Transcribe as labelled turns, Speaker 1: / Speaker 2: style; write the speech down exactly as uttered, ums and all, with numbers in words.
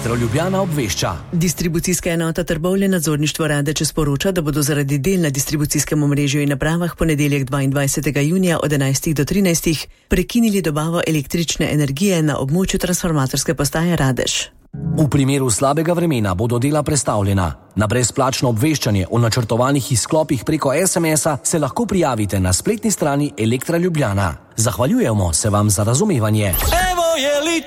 Speaker 1: Elektro Ljubljana obvešča.
Speaker 2: Distribucijska enota Trbovlje nadzorništvo Radeče sporoča, da bodo zaradi del na distribucijskem omrežju in napravah ponedeljek dvaindvajsetega junija od enajstih do trinajstih prekinili dobavo električne energije na območju transformatorske postaje Radež.
Speaker 1: V primeru slabega vremena bodo dela prestavljena. Na brezplačno obveščanje o načrtovanih izklopih preko es em es-a se lahko prijavite na spletni strani Elektra Ljubljana. Zahvaljujemo se vam za razumevanje. Evo je